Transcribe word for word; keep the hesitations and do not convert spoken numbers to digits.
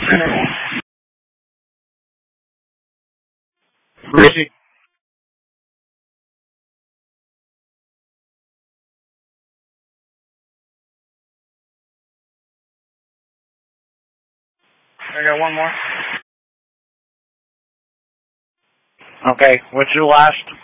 Ricky. I got one more. Okay, what's your last